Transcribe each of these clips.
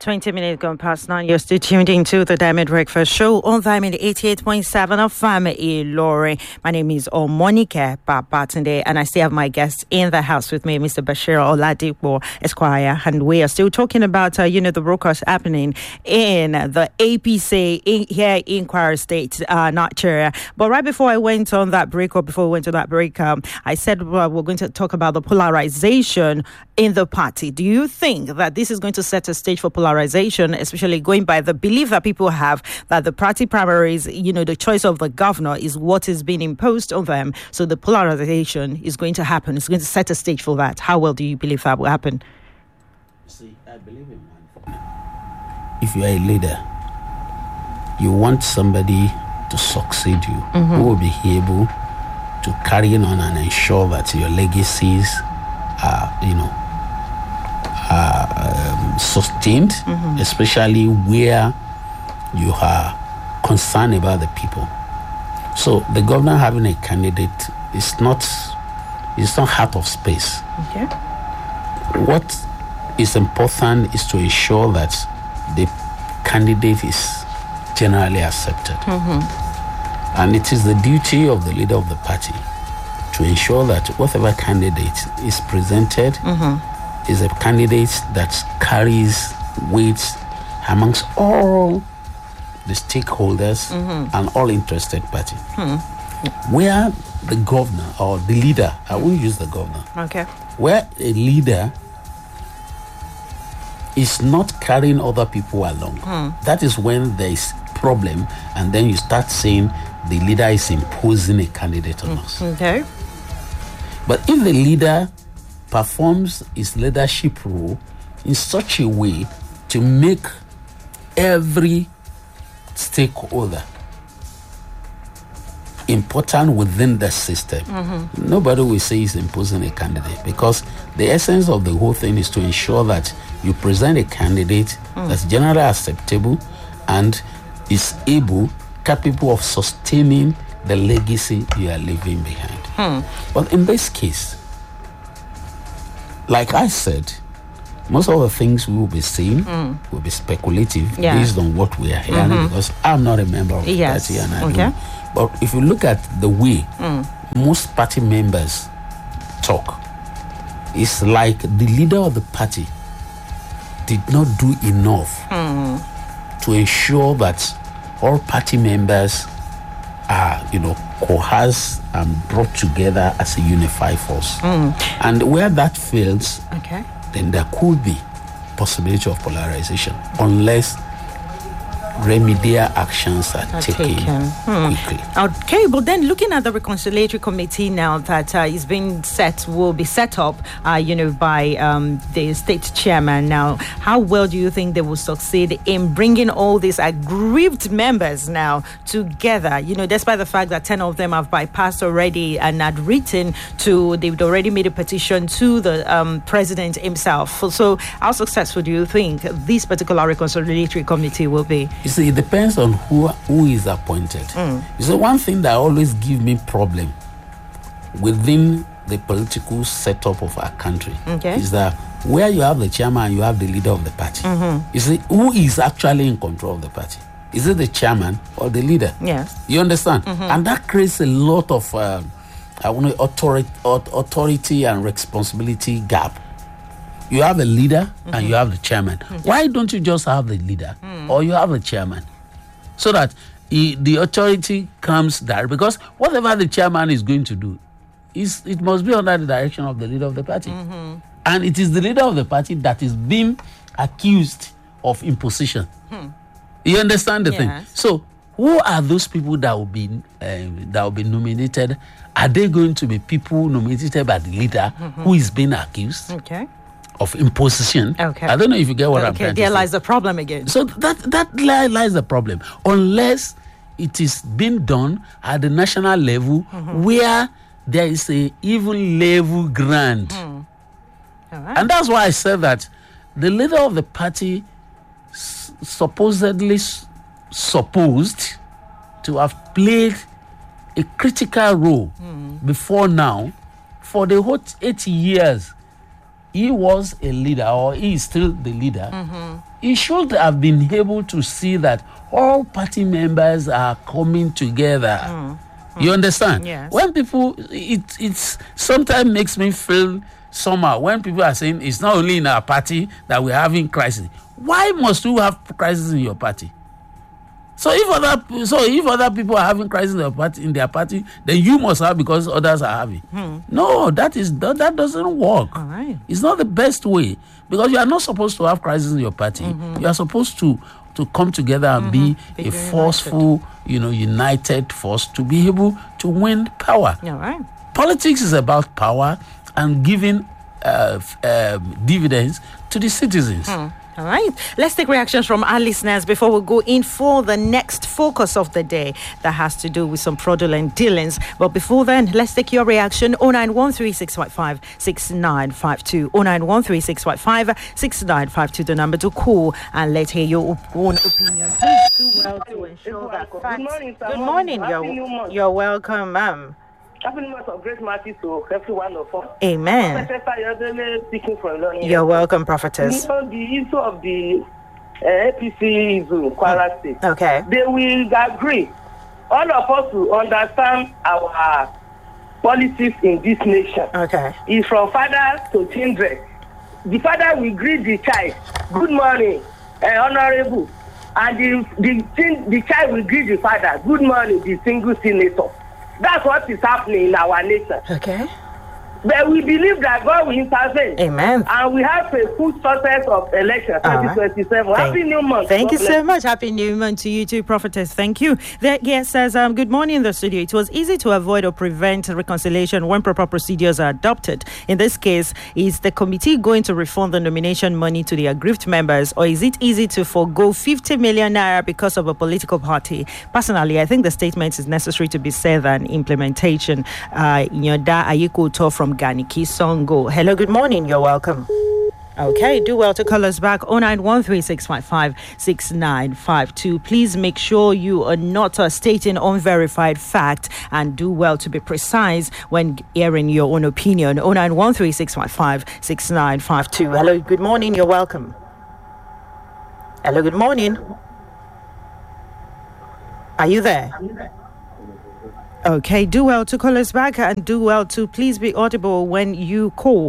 20 minutes gone past 9. You're still tuned into the Diamond Breakfast Show on Diamond 88.7 of Family Lorry. My name is Omonike Babatunde, and I still have my guests in the house with me, Mr. Bashir Oladipo Esquire, and we are still talking about, the broadcast happening in the APC here in Kwara State, Nigeria. But right before I went on that break, or before we went to that break, I said we're going to talk about the polarization in the party. Do you think that this is going to set a stage for polarization, especially going by the belief that people have that the party primaries, the choice of the governor is what is being imposed on them? So the polarization is going to happen. It's going to set a stage for that. How well do you believe that will happen? See, I believe in one thing. If you are a leader, you want somebody to succeed you, who will be able to carry on and ensure that your legacies are, sustained, especially where you are concerned about the people. So the governor having a candidate is not out of space. Okay. What is important is to ensure that the candidate is generally accepted. And it is the duty of the leader of the party to ensure that whatever candidate is presented is a candidate that carries weight amongst all the stakeholders and all interested parties. Where the governor or the leader, I won't use the governor, where a leader is not carrying other people along, that is when there is problem, and then you start saying the leader is imposing a candidate on us. Okay. But if the leader performs his leadership role in such a way to make every stakeholder important within the system, nobody will say he's imposing a candidate, because the essence of the whole thing is to ensure that you present a candidate that's generally acceptable and is capable of sustaining the legacy you are leaving behind. But in this case, like I said, most of the things we will be saying will be speculative based on what we are hearing, because I'm not a member of the party and I don't. But if you look at the way most party members talk, it's like the leader of the party did not do enough to ensure that all party members are, coerced and brought together as a unified force. And where that fails, then there could be possibility of polarization, unless remedial actions are taken quickly. Okay, but then looking at the reconciliatory committee now that will be set up, by the state chairman. Now, how well do you think they will succeed in bringing all these aggrieved members now together? Despite the fact that 10 of them have bypassed already and had they've already made a petition to the president himself. So, how successful do you think this particular reconciliatory committee will be? You see, it depends on who is appointed. You see, one thing that always gives me problem within the political setup of our country is that where you have the chairman, you have the leader of the party. You see, who is actually in control of the party? Is it the chairman or the leader? Yes. You understand? And that creates a lot of authority and responsibility gap. You have a leader and you have the chairman. Why don't you just have the leader or you have the chairman? So that the authority comes there, because whatever the chairman is going to do, it must be under the direction of the leader of the party. And it is the leader of the party that is being accused of imposition. You understand the thing? So who are those people that will be nominated? Are they going to be people nominated by the leader who is being accused of imposition? I don't know if you get what I'm trying to say. There lies the problem again. So that lies the problem. Unless it is being done at the national level where there is a even level ground. And that's why I said that the leader of the party supposedly supposed to have played a critical role before now. For the whole 80 years, he was a leader, or he is still the leader. he should have been able to see that all party members are coming together. You understand? Yes. When people, it's sometimes makes me feel somehow when people are saying it's not only in our party that we're having crisis. Why must you have crisis in your party? So if other people are having crisis in their party, then you must have because others are having. No, that doesn't work. All right. It's not the best way because you are not supposed to have crisis in your party. You are supposed to come together and be a forceful, united force to be able to win power. All right. Politics is about power and giving dividends to the citizens. All right. Let's take reactions from our listeners before we go in for the next focus of the day that has to do with some fraudulent dealings. But before then, let's take your reaction. 09136556952. 09136556952, the number to call, and let's hear your own opinion. Please do well to ensure that facts. Good morning, sir. Good morning. You're welcome, ma'am. Happy New Month of Great Mercy to every one of us. Amen. Speaking from London. You're welcome, prophetess. The issue of the APC issue, Kwara State. Okay. They will agree. All of us will understand our policies in this nation. Okay. It's from father to children. The father will greet the child. Good morning, honorable. And the child will greet the father. Good morning, the single senator. That's what is happening in our nation. Okay. But we believe that God will intervene. Amen. And we have a full success of election 2027. Happy New Month. Thank you so much. Happy New Month to you too, prophetess. Thank you. There says, good morning in the studio. It was easy to avoid or prevent reconciliation when proper procedures are adopted. In this case, is the committee going to refund the nomination money to the aggrieved members, or is it easy to forego 50 million naira because of a political party? Personally, I think the statement is necessary to be said than implementation. Nyoda Ayiko from Ganiki Songo. Hello, good morning. You're welcome. Okay, do well to call us back 09136556952. Please make sure you are not stating unverified fact and do well to be precise when airing your own opinion. 09136556952. Hello, good morning. You're welcome. Hello, good morning. Are you there? Okay, do well to call us back and do well to please be audible when you call.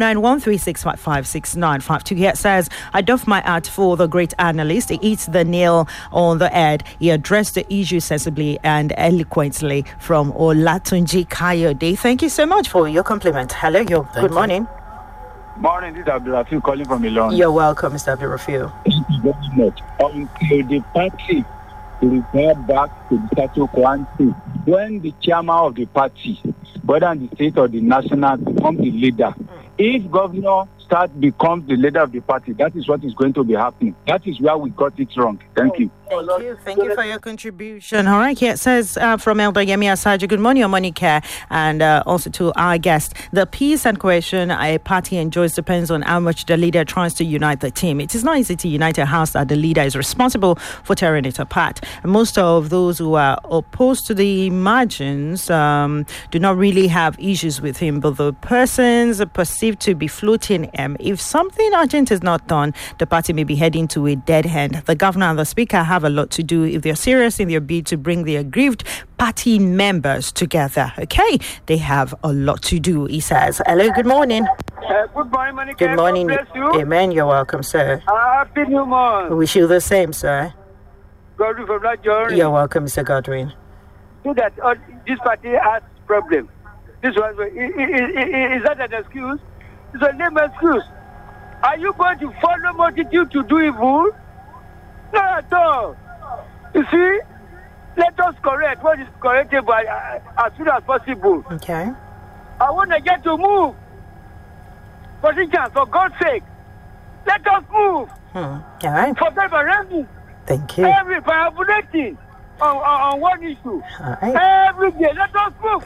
09136556952. Here it says, I doff my hat for the great analyst. He hits the nail on the head. He addressed the issue sensibly and eloquently from Olatunji Kayode. Thank you so much for your compliment. Hello, good morning. Morning, this is Abdurrafiu calling from Ilorin. You're welcome, Mr. Abdurrafiu. Thank you very much. Until the party repair back to the status quo, when the chairman of the party, whether in the state or the national, becomes the leader. If governor becomes the leader of the party, that is what is going to be happening. That is where we got it wrong. Thank you. Thank you for your contribution. All right, here it says from Elder Yemi Asaji, good morning, Monica, and also to our guest. The peace and cohesion a party enjoys depends on how much the leader tries to unite the team. It is not easy to unite a house that the leader is responsible for tearing it apart. Most of those who are opposed to the margins do not really have issues with him, but the persons are perceived to be floating him. If something urgent is not done, the party may be heading to a dead end. The governor and the speaker have a lot to do if they're serious in their bid to bring the aggrieved party members together. Okay, they have a lot to do, he says. Hello, good morning. Good morning, Monica. Good morning. God bless you. Amen. You're welcome, sir. Happy New Month. We wish you the same, sir. Godwin from that journey. You're welcome, Mr. Godwin. So that this party has problem. This one is that an excuse? It's a lame excuse. Are you going to follow multitude to do evil? Not at all. You see, let us correct what is correctable as soon as possible. Okay. I want to get to move. Position, for God's sake. Let us move. All right. For referendum. Thank you. Every parabolating on one issue. All right. Every day, let us move.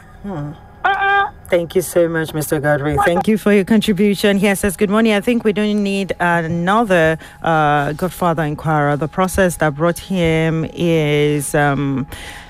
Thank you so much, Mr. Godwin. Thank you for your contribution. Here says, good morning. I think we don't need another Godfather in Kwara. The process that brought him is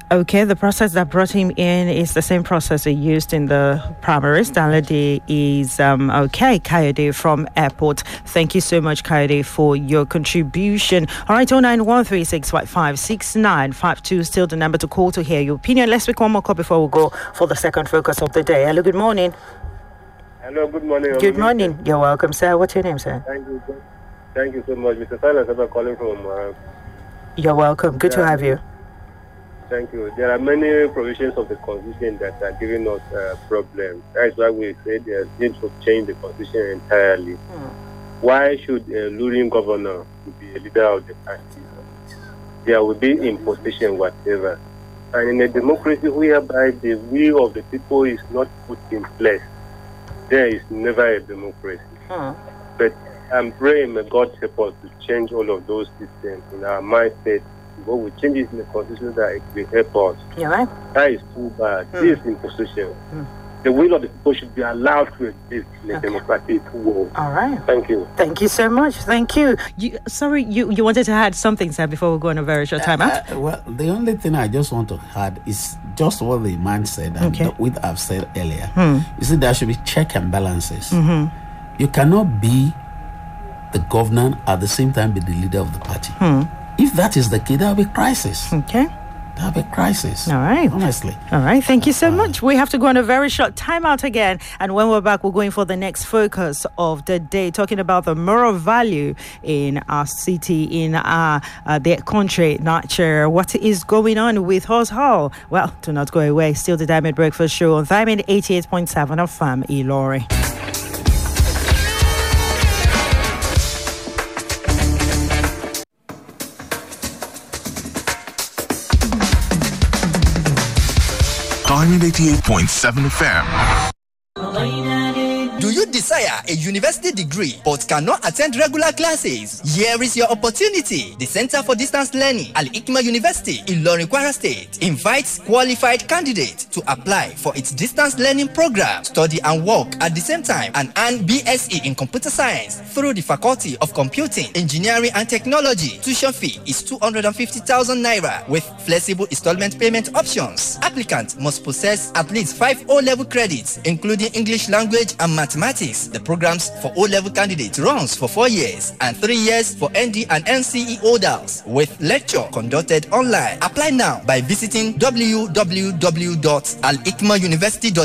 Okay, the process that brought him in is the same process he used in the primaries. Danladi is, Kayode from Airport. Thank you so much, Kayode, for your contribution. All right, 09136556952, still the number to call to hear your opinion. Let's pick one more call before we go for the second focus of the day. Hello, good morning. Hello, good morning. Good morning. You're welcome, sir. What's your name, sir? Thank you so much. Mr. Silas, I'm calling from... You're welcome. Good to have you. Thank you. There are many provisions of the Constitution that are giving us problems. That's why we say there's need to change the Constitution entirely. Why should a ruling governor be a leader of the party? There will be imposition, whatever. And in a democracy whereby the will of the people is not put in place, there is never a democracy. But I'm praying, may God help us to change all of those systems in our mindset. What we change it in the Constitution that it will help us. Yeah, right. That is too bad. This is imposition. The will of the people should be allowed to exist in a democratic world. All right. Thank you. Thank you so much. Thank you. You wanted to add something, sir, before we go on a very short time out? Well, the only thing I just want to add is just what the man said and what I've said earlier. You see, there should be check and balances. You cannot be the governor at the same time be the leader of the party. If that is the case, there will be crisis. Okay. There will be crisis. All right. Honestly. All right. Thank you so much. We have to go on a very short time out again. And when we're back, we're going for the next focus of the day, talking about the moral value in our city, in our the country, Nigeria. What is going on with Horse Hall? Well, do not go away. Still the Diamond Breakfast Show on Diamond 88.7 of FAM Ilori. Diamond 88.7 FM. Do you desire a university degree but cannot attend regular classes? Here is your opportunity. The Center for Distance Learning, Al-Hikmah University in Ilorin, Kwara State, invites qualified candidates to apply for its distance learning program, study and work at the same time, and earn BSc in Computer Science through the Faculty of Computing, Engineering and Technology. Tuition fee is 250,000 naira with flexible installment payment options. Applicants must possess at least 5 O-level credits, including English language and mathematics. The programs for O-level candidates runs for 4 years and 3 years for ND and NCE holders, with lecture conducted online. Apply now by visiting www.alhikmauniversity.com